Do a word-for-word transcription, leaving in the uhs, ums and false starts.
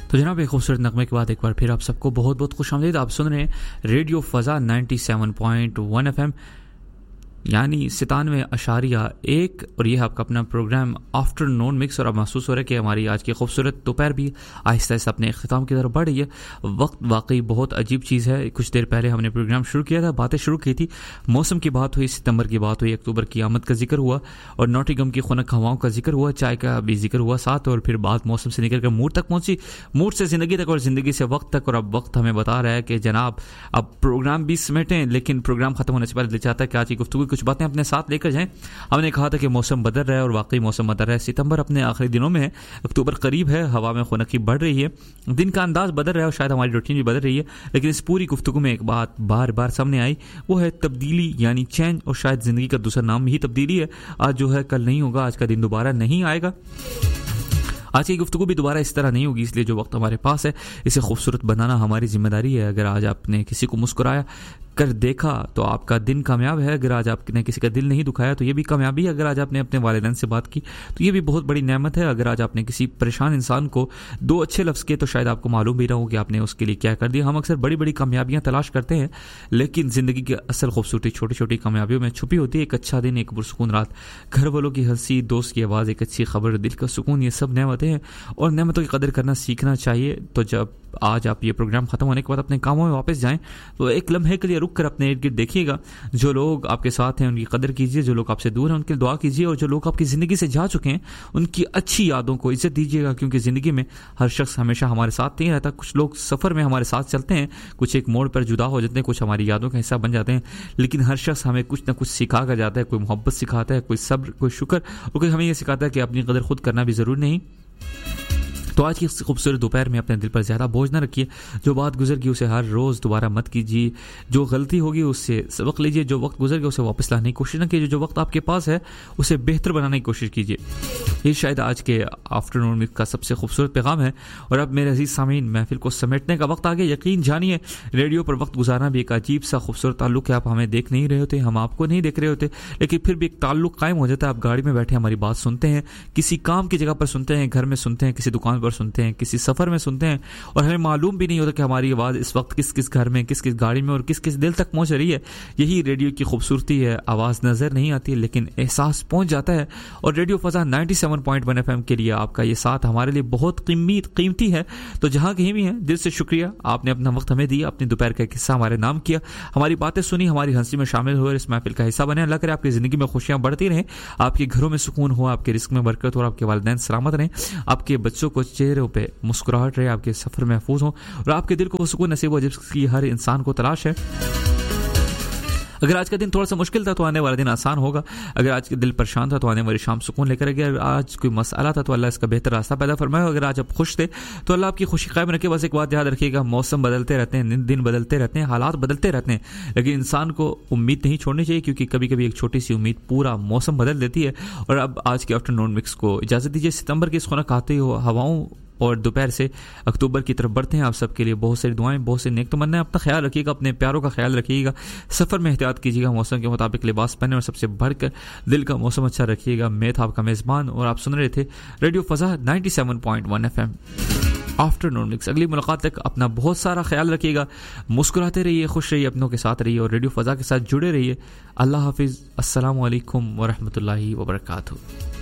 تو جناب ایک خوبصورت نغمے کے بعد ایک بار پھر آپ سب کو بہت بہت خوش آمدید. آپ سن رہے ہیں ریڈیو فضا ninety seven point one F M یعنی ستانوے اشاریہ ایک, اور یہ آپ کا اپنا پروگرام آفٹر نون مکس. اور اب محسوس ہو رہا ہے کہ ہماری آج کی خوبصورت دوپہر بھی آہستہ آہستہ اپنے اختتام کی طرف بڑھ رہی ہے. وقت واقعی بہت عجیب چیز ہے. کچھ دیر پہلے ہم نے پروگرام شروع کیا تھا, باتیں شروع کی تھی, موسم کی بات ہوئی, ستمبر کی بات ہوئی, اکتوبر کی آمد کا ذکر ہوا, اور نوٹنگھم کی خنک ہواؤں کا ذکر ہوا, چائے کا بھی ذکر ہوا ساتھ, اور پھر بات موسم سے نکل کر موڈ تک پہنچی, موڈ سے زندگی تک, اور زندگی سے وقت تک. اور اب وقت ہمیں بتا رہا ہے کہ جناب اب پروگرام بھی سمیٹیں, لیکن پروگرام ختم ہونے سے پہلے دل چاہتا ہے کہ آج کی گفتگو کچھ باتیں اپنے ساتھ لے کر جائیں. ہم نے کہا تھا کہ موسم بدل رہا ہے, اور واقعی موسم بدل رہا ہے. ستمبر اپنے آخری دنوں میں ہے, اکتوبر قریب ہے, ہوا میں خنکی بڑھ رہی ہے, دن کا انداز بدل رہا ہے, اور شاید ہماری روٹین بھی بدل رہی ہے. لیکن اس پوری گفتگو میں ایک بات بار بار سامنے آئی, وہ ہے تبدیلی یعنی چینج. اور شاید زندگی کا دوسرا نام ہی تبدیلی ہے. آج جو ہے کل نہیں ہوگا, آج کا دن دوبارہ نہیں آئے گا. آج کی گفتگو بھی دوبارہ اس طرح نہیں ہوگی, اس لیے جو وقت ہمارے پاس ہے اسے خوبصورت بنانا ہماری ذمہ داری ہے. اگر آج آپ نے کسی کو مسکرایا کر دیکھا تو آپ کا دن کامیاب ہے. اگر آج آپ نے کسی کا دل نہیں دکھایا تو یہ بھی کامیابی ہے. اگر آج آپ نے اپنے والدین سے بات کی تو یہ بھی بہت بڑی نعمت ہے. اگر آج آپ نے کسی پریشان انسان کو دو اچھے لفظ کیے تو شاید آپ کو معلوم بھی نہ ہو کہ آپ نے اس کے لیے کیا کر دیا. ہم اکثر بڑی بڑی کامیابیاں تلاش کرتے ہیں, لیکن زندگی کی اصل خوبصورتی چھوٹی چھوٹی کامیابیوں میں چھپی ہوتی ہے. ایک اچھا دن, ایک پرسکون رات, گھر والوں کی ہنسی, دوست کی آواز, ایک اچھی خبر, دل کا سکون, یہ سب نعمتیں ہیں, اور نعمتوں کی قدر کرنا سیکھنا چاہیے. تو جب آج آپ یہ پروگرام ختم ہونے کے بعد اپنے کاموں میں واپس جائیں تو ایک لمحے کے لیے رک کر اپنے ارد گرد دیکھیے گا. جو لوگ آپ کے ساتھ ہیں ان کی قدر کیجیے, جو لوگ آپ سے دور ہیں ان کے لیے دعا کیجیے, اور جو لوگ آپ کی زندگی سے جا چکے ہیں ان کی اچھی یادوں کو عزت دیجیے گا. کیونکہ زندگی میں ہر شخص ہمیشہ ہمارے ساتھ نہیں رہتا. کچھ لوگ سفر میں ہمارے ساتھ چلتے ہیں, کچھ ایک موڑ پر جدا ہو جاتے ہیں, کچھ ہماری یادوں کا حصہ بن جاتے ہیں, لیکن ہر شخص ہمیں کچھ نہ کچھ سکھا کر جاتا ہے. کوئی محبت سکھاتا ہے, کوئی صبر, کوئی شکر, اور کوئی ہمیں یہ سکھاتا ہے کہ اپنی قدر خود کرنا بھی ضروری نہیں. تو آج کی خوبصورت دوپہر میں اپنے دل پر زیادہ بوجھ نہ رکھیے. جو بات گزر گئی اسے ہر روز دوبارہ مت کیجیے. جو غلطی ہوگی اس سے سبق لیجیے. جو وقت گزر گیا اسے واپس لانے کی کوشش نہ کیجیے. جو وقت آپ کے پاس ہے اسے بہتر بنانے کی کوشش کیجیے. یہ شاید آج کے آفٹر نون کا سب سے خوبصورت پیغام ہے. اور اب میرے عزیز سامعین, محفل کو سمیٹنے کا وقت آ گیا. یقین جانیے ریڈیو پر وقت گزارنا بھی ایک عجیب سا خوبصورت تعلق ہے. آپ ہمیں دیکھ نہیں رہے ہوتے, ہم آپ کو نہیں دیکھ رہے ہوتے, لیکن پھر بھی ایک تعلق قائم ہو جاتا ہے. آپ گاڑی میں بیٹھے ہماری بات سنتے ہیں, کسی کام کی جگہ پر سنتے ہیں, گھر میں سنتے ہیں, کسی دکان پر سنتے ہیں, کسی سفر میں سنتے ہیں, اور ہمیں معلوم بھی نہیں ہوتا کہ ہماری آواز اس وقت کس کس گھر میں, کس کس گاڑی میں, اور کس کس دل تک پہنچ رہی ہے. یہی ریڈیو کی خوبصورتی ہے. آواز نظر نہیں آتی لیکن احساس پہنچ جاتا ہے. اور ریڈیو فضا ninety seven point one F M کے لیے آپ کا یہ ساتھ ہمارے لیے بہت قیمت قیمتی ہے. تو جہاں کہیں بھی ہیں دل سے شکریہ, آپ نے اپنا وقت ہمیں دیا, اپنی دوپہر کا قصہ ہمارے نام کیا, ہماری باتیں سنی, ہماری ہنسی میں شامل ہوئے, اس محفل کا حصہ بنے. اللہ کرے آپ کی زندگی میں خوشیاں بڑھتی رہیں, آپ کے گھروں میں سکون ہو, آپ کے رزق میں برکت ہو, اور آپ کے والدین سلامت رہیں, آپ کے بچوں کو چہروں پہ مسکراہٹ رہے, آپ کے سفر محفوظ ہوں, اور آپ کے دل کو سکون نصیب ہو جس کی ہر انسان کو تلاش ہے. اگر آج کا دن تھوڑا سا مشکل تھا تو آنے والا دن آسان ہوگا. اگر آج کا دل پریشان تھا تو آنے والی شام سکون لے کر آئے گی. اگر آج کوئی مسئلہ تھا تو اللہ اس کا بہتر راستہ پیدا فرمائے. اگر آج آپ خوش تھے تو اللہ آپ کی خوشی قائم رکھے. بس ایک بات یاد رکھیے گا, موسم بدلتے رہتے ہیں, دن بدلتے رہتے ہیں, حالات بدلتے رہتے ہیں, لیکن انسان کو امید نہیں چھوڑنی چاہیے, کیونکہ کبھی کبھی ایک چھوٹی سی امید پورا موسم بدل دیتی ہے. اور اب آج کے آفٹر نون مکس کو اجازت دیجیے. ستمبر کی اس خنک آتے ہواؤں اور دوپہر سے اکتوبر کی طرف بڑھتے ہیں. آپ سب کے لیے بہت ساری دعائیں, بہت سے نیک تمنا. اپنا خیال رکھیے گا, اپنے پیاروں کا خیال رکھیے گا, سفر میں احتیاط کیجیے گا, موسم کے مطابق لباس پہنے, اور سب سے بڑھ کر دل کا موسم اچھا رکھیے گا. میں تھا آپ کا میزبان, اور آپ سن رہے تھے ریڈیو فضا ninety seven point one F M after نون مکس. اگلی ملاقات تک اپنا بہت سارا خیال رکھیے گا, مسکراتے رہیے, خوش رہیے, اپنوں کے ساتھ رہیے, اور ریڈیو فضا کے ساتھ جڑے رہیے. اللہ حافظ. السلام علیکم ورحمۃ اللہ وبرکاتہ.